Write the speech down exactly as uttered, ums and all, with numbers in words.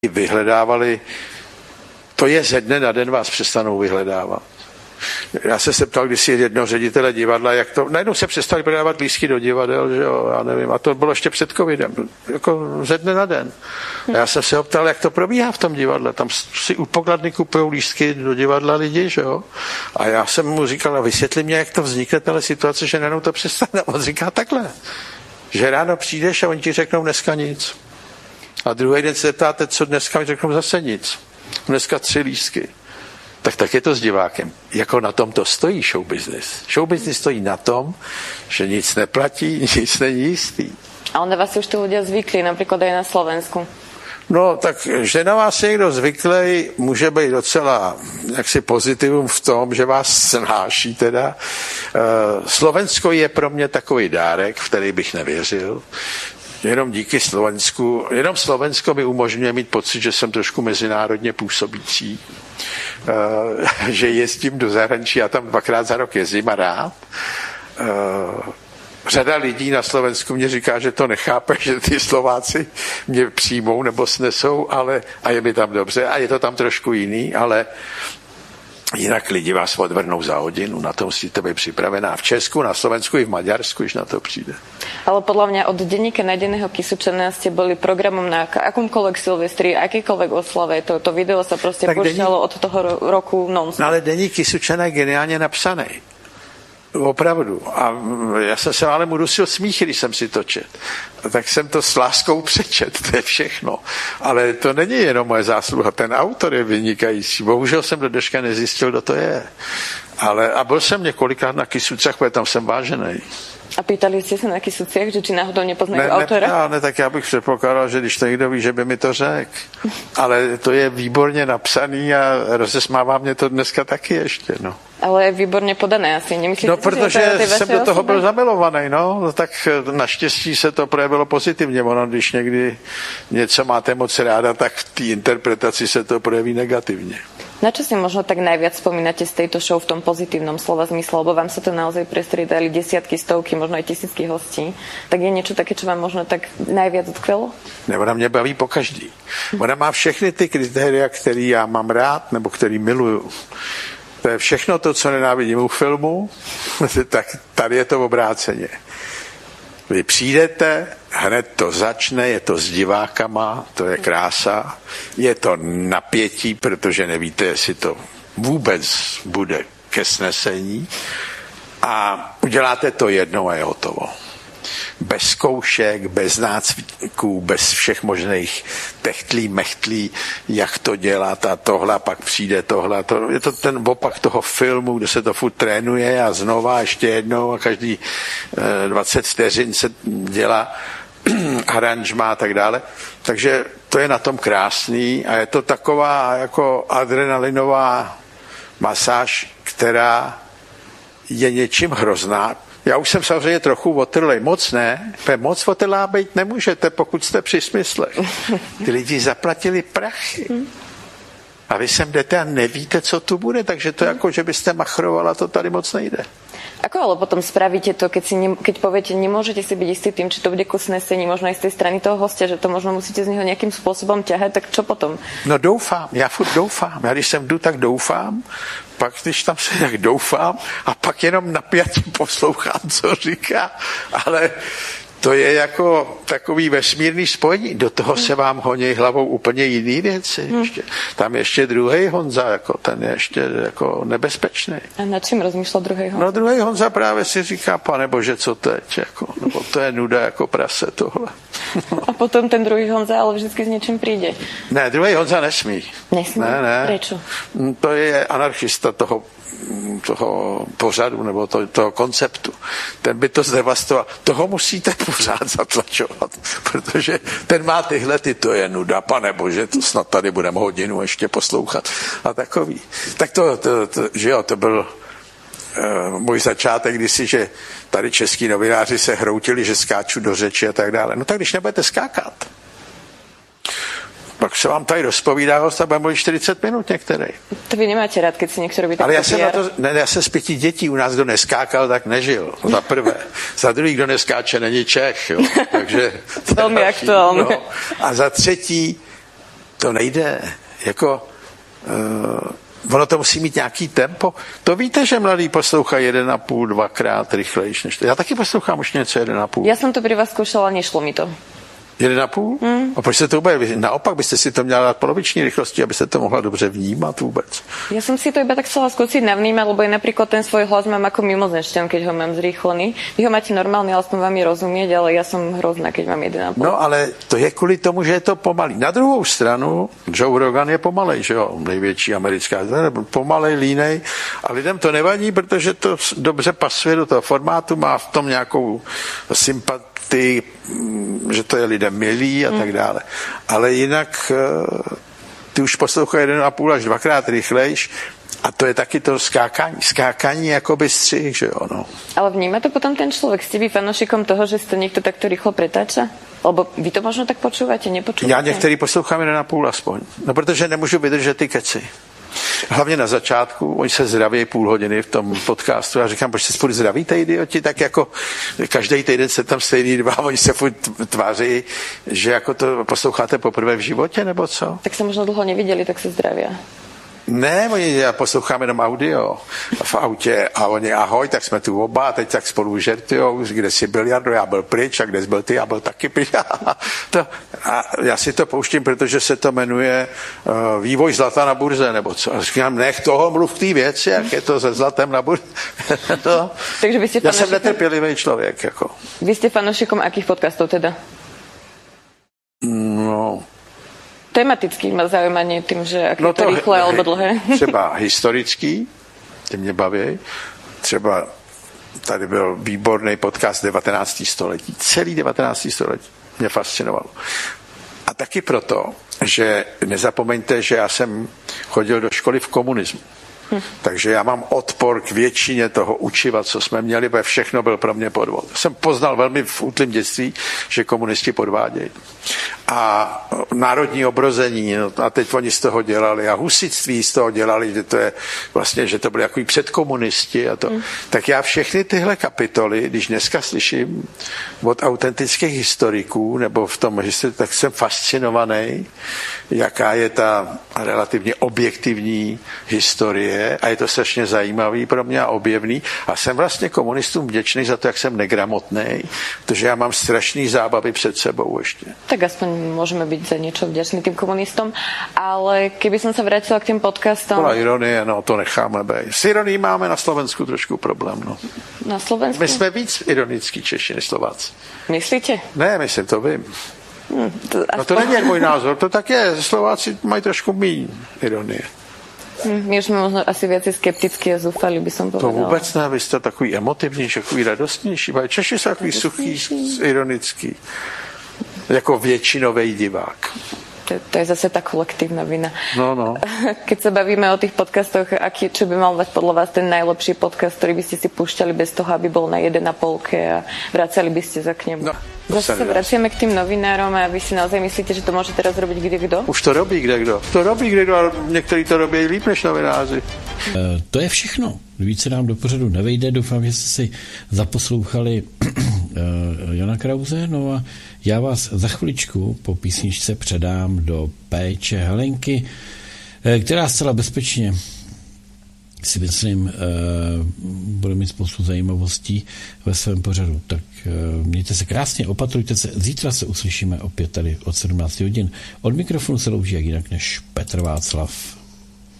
vyhledávali, to je ze dne na den vás přestanou vyhledávat. Já se se ptal kdysi jednoho ředitele divadla, jak to, najednou se přestali prodávat lístky do divadel, že jo, já nevím, a to bylo ještě před covidem, jako ze dne na den. A já jsem se ho ptal, jak to probíhá v tom divadle, tam si u pokladny kupují lístky do divadla lidi, že jo, a já jsem mu říkal, a vysvětli mě, jak to vznikne tahle situace, že najednou to přestane. On říká takhle, že ráno přijdeš a oni ti řeknou dneska nic. A druhý den se zeptáte, co dneska, mi řeknou zase nic. Dneska tři lístky. Tak tak je to s divákem. Jako na tom to stojí show business. Show business stojí na tom, že nic neplatí, nic není jistý. Ale na vás už tí ľudia zvykli, napríklad aj na Slovensku. No, tak, že na vás někdo zvyklý, může být docela jaksi pozitivum v tom, že vás snáší teda. Slovensko je pro mě takový dárek, v který bych nevěřil. Jenom díky Slovensku, jenom Slovensko mi umožňuje mít pocit, že jsem trošku mezinárodně působící, uh, že jezdím do zahraničí, já tam dvakrát za rok jezdím a rád. Uh, řada lidí na Slovensku mě říká, že to nechápe, že ty Slováci mě přijmou nebo snesou, ale a je mi tam dobře a je to tam trošku jiný, ale jinak lidi vás odvrnou za hodinu, na to musíte být připravená v Česku, na Slovensku i v Maďarsku, když na to přijde. Ale podľa mňa od denníka Najdenného Kysučana ste boli programom na akomkoľvek Silvestri, akýkoľvek oslave. To, to video sa proste púšťalo od toho roku non-stop. No ale denník Kysučana je geniálně napsaný. Opravdu. A já jsem se ale mu dusil smích, když jsem si to čet. Tak jsem to s láskou přečet, to je všechno. Ale to není jenom moje zásluha, ten autor je vynikající. Bohužel jsem do dneška nezjistil, kdo to je. Ale, a byl jsem několikrát na Kysucách, protože tam jsem vážený. A pýtali ste sa na Kysuciach, že či náhodou nepoznajú ne, autora? Ne, ne, tak já bych předpokládal, že když to někdo ví, že by mi to řekl. Ale to je výborně napsaný a rozesmává mě to dneska taky ještě, no. Ale je výborně podané asi, nemyslíte? No, protože že jsem do toho osoby? byl zamilovaný, no, no, tak naštěstí se to projevilo pozitivně, ono, když někdy něco máte moc ráda, tak v té interpretaci se to projeví negativně. Na čo si možno tak najviac spomínate z tejto show v tom pozitívnom slova zmysle, lebo vám sa to naozaj prestriedali desiatky, stovky, možno aj tisícky hostí, tak je niečo také, čo vám možno tak najviac dotkvelo? Ne, ona mě baví po každý. Ona má všechny ty kritéria, který já mám rád, nebo který miluju. To je všechno to, co nenávidím u filmu, tak tady je to obráceně. Vy přijdete, hned to začne, je to s divákama, to je krása, je to napětí, protože nevíte, jestli to vůbec bude ke snesení a uděláte to jednou a je hotovo. Bez zkoušek, bez nácviků, bez všech možných techtlí, mechtlí, jak to dělat a tohle, a pak přijde tohle. To, je to ten opak toho filmu, kde se to furt trénuje a znova ještě jednou a každý eh, dvacet vteřin se dělá aranžma a tak dále. Takže to je na tom krásný a je to taková jako adrenalinová masáž, která je něčím hrozná. Já už jsem samozřejmě trochu otrlej, moc ne, moc otrlá být nemůžete, pokud jste při smyslech. Ty lidi zaplatili prachy. A vy sem jdete a nevíte, co tu bude, takže to jako, že byste machrovala, to tady moc nejde. Ako ale potom spravíte to, keď, si ne, keď poviete, nemôžete si byť istý tým, či to bude ku snesení, možno aj z tej strany toho hostia, že to možno musíte z neho nejakým spôsobom ťahať, tak čo potom? No doufám, já furt doufám. Já když sem jdu, tak doufám, pak když tam se tak doufám a pak jenom napjatě poslouchám, co říká, ale to je jako takový vesmírný spojení. Do toho se vám honí hlavou úplně jiný věci. Hmm. Ještě. Tam ještě druhý Honza, jako, ten je ještě jako nebezpečný. A nad čím rozmýšlel druhý Honza? No druhý Honza právě si říká, pane bože, co teď? Jako, nebo to je nuda jako prase tohle. A potom ten druhý Honza ale vždycky s něčím přijde. Ne, druhý Honza nesmí. Nesmí? Ne, ne. Prečo? To je anarchista toho toho pořadu nebo to, toho konceptu. Ten by to zdevastoval. Toho musíte pořád zatlačovat, protože ten má tyhle, ty to je nuda, pane bože, to snad tady budeme hodinu ještě poslouchat a takový. Tak to, to, to že jo, to byl uh, můj začátek, kdysi, že tady český novináři se hroutili, že skáču do řeči a tak dále. No tak když nebudete skákat, pak se vám tady rozpovídá host a bude mluvit čtyřicet minut některý. To vy nemáte rád, keď si někdo robí tak. Ale já jsem na to, ne, já jsem z pěti dětí, u nás kdo neskákal, tak nežil. Za prvé. Za druhý, kdo neskáče, není Čech. Jo. Takže velmi aktuálně. No. A za třetí, To nejde. Jako, uh, ono to musí mít nějaký tempo. To víte, že mladí poslouchají jeden a půl, dvakrát rychlejš než to. Já taky poslouchám už něco jeden a půl. Já jsem to pri vás zkoušela, nešlo mi to. Jeden a půl? Mm. A proč se to vůbec? Naopak byste si to měla dát poloviční rychlosti, abyste to mohla dobře vnímat vůbec. Ja som si to iba tak chcela skúsiť navnímať, lebo je napríklad ten svoj hlas mám ako mimozemšťan, keď ho mám zrýchlený. Vy ho máte normálny, ale som vám je rozumieť, ale ja som hrozná, keď mám jeden a půl. No ale to je kvůli tomu, že je to pomalý. Na druhou stranu Joe Rogan je pomalej, že jo, největší americká, pomalej, línej a lidem to nevadí, protože to dobře pasuje do toho formátu, má v tom nějakou sympatii, ty, že to je lidem milý a tak dále. Ale jinak ty už poslouchají jeden a půl až dvakrát rychlejš a to je taky to skákání. Skákání jako by střih, že jo, no. Ale vníma to potom ten člověk? Jste vy fanošikom toho, že to někdo takto rychlo pretáča? Lebo vy to možno tak počúvate, nepočúvate? Já některý poslouchám jeden a půl aspoň. No protože nemůžu vydržet ty keci. Hlavně na začátku, oni se zdraví půl hodiny v tom podcastu. Já říkám, proč se furt zdravíte, idioti? Tak jako každý týden se tam stejný dva, oni se furt tváří, že jako to posloucháte poprvé v životě, nebo co? Tak se možná dlouho neviděli, tak se zdraví. Ne, oni, já poslouchám jenom audio v autě a oni ahoj, tak jsme tu oba a teď tak spolu žertujou, kde jsi byl, Jardo, já byl pryč a kde jsi byl ty, já byl taky pryč. To, a já si to pouštím, protože se to jmenuje uh, vývoj zlata na burze, nebo co. A říkám, nech toho mluv k té věci, jak je to se zlatem na burze. To, takže vy jste já jsem netrpělivý člověk. Jako. Vy jste fanošikom akých podcastů teda? No... Tematický má zaujímanie tým, že ak no je to, to rýchle he, alebo dlhé. Třeba historický, ty mě baví. Třeba tady byl výborný podcast devatenáctého století. Celý devatenácté století mě fascinovalo. A taky proto, že nezapomeňte, že já jsem chodil do školy v komunismu. Hm. Takže já mám odpor k většině toho učiva, co jsme měli, protože všechno byl pro mě podvod. Jsem poznal velmi v útlém dětství, že komunisti podvádějí. A národní obrození, no, a teď oni z toho dělali, a husitství z toho dělali, že to je vlastně, že to byli jako předkomunisti a to. Mm. Tak já všechny tyhle kapitoly, když dneska slyším od autentických historiků, nebo v tom historii, tak jsem fascinovaný, jaká je ta relativně objektivní historie a je to strašně zajímavý pro mě a objevný a jsem vlastně komunistům vděčný za to, jak jsem negramotný, protože já mám strašný zábavy před sebou ještě. Tak aspoň môžeme byť za niečo vďační tým komunistom, ale keby som sa vrátila k tým podcastom... Bola ironie, no to necháme bej. S ironií máme na Slovensku trošku problém, no. Na Slovensku? My jsme víc ironický Češi než Slováci. Myslíte? Ne, myslím, to vím. Hmm, to aspoň... No to není můj názor, to tak je. Slováci mají trošku míň ironie. Hmm, my už jsme možno asi viacej skeptický a zúfali, by som povedala. To vůbec ne, vy jste takový emotivnější, takový radostnější. Češi jsou takový suchý, ironický. Jako většinový divák. To, to je zase tá kolektívna vina. No, no. Keď sa bavíme o tých podcastoch, aký, čo by mal mať podľa vás ten najlepší podcast, ktorý by ste si púšťali bez toho, aby bol na jeden a polke a vracali by ste sa k nemu? No, zase sa vraciame k tým novinárom a vy si naozaj myslíte, že to môže teraz robiť kdekdo? Už to robí kdekdo. To robí kdekdo, ale někteří to robí líp než novináři. E, to je všechno. Více nám do pořadu nevejde. Doufám, že jste si zaposlouchali Jana Krause. No a já vás za chviličku po písničce předám do péče Helenky, která zcela bezpečně, si myslím, bude mít spoustu zajímavostí ve svém pořadu. Tak mějte se krásně, opatrujte se. Zítra se uslyšíme opět tady od sedmnácti hodin. Od mikrofonu se louží jak jinak než Petr Václav.